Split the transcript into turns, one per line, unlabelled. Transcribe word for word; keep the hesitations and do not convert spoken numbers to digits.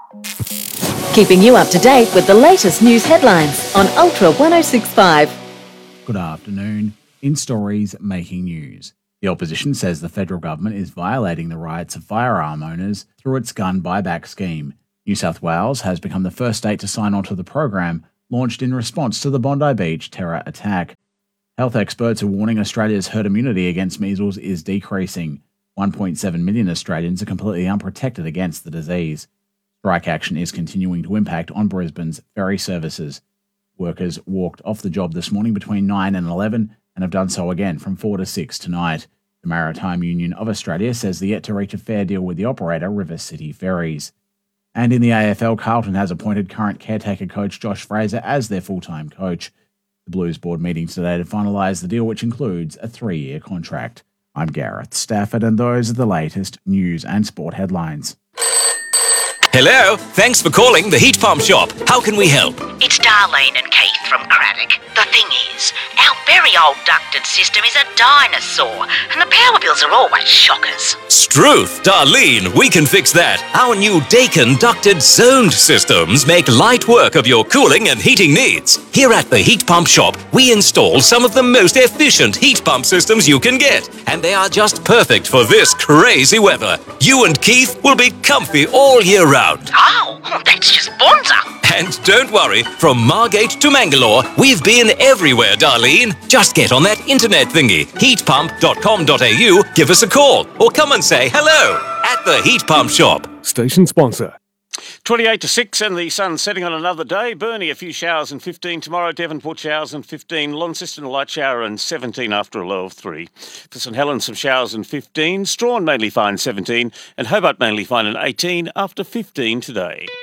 Keeping you up to date with the latest news headlines on Ultra one oh six point five.
Good afternoon. In stories making news, the opposition says the federal government is violating the rights of firearm owners through its gun buyback scheme. New South Wales has become the first state to sign on to the program, launched in response to the Bondi Beach terror attack. Health experts are warning Australia's herd immunity against measles is decreasing. one point seven million Australians are completely unprotected against the disease. Strike action is continuing to impact on Brisbane's ferry services. Workers walked off the job this morning between nine and eleven and have done so again from four to six tonight. The Maritime Union of Australia says they're yet to reach a fair deal with the operator, River City Ferries. And in the A F L, Carlton has appointed current caretaker coach Josh Fraser as their full-time coach. The Blues board meeting today to finalise the deal, which includes a three-year contract. I'm Gareth Stafford, and those are the latest news and sport headlines.
Hello, thanks for calling the Heat Pump Shop. How can we help?
It's Darlene and Keith from Craddock. The thing is, our very old ducted system is a dinosaur, and the power bills are always shockers.
Struth, Darlene, we can fix that. Our new Dakin ducted zoned systems make light work of your cooling and heating needs. Here at the Heat Pump Shop, we install some of the most efficient heat pump systems you can get, and they are just perfect for this crazy weather. You and Keith will be comfy all year round.
Oh, that's just bonza.
And don't worry, from Margate to Mangalore, we've been everywhere, Darlene. Just get on that internet thingy, heat pump dot com dot a u, give us a call, or come and say hello at the Heat Pump Shop.
Station sponsor.
twenty-eight to six and the sun setting on another day. Burnie, a few showers and fifteen tomorrow. Devonport, showers and fifteen. Launceston, a light shower and seventeen after a low of three. For St Helens, some showers and fifteen. Strahan, mainly fine, seventeen. And Hobart, mainly fine and eighteen after fifteen today.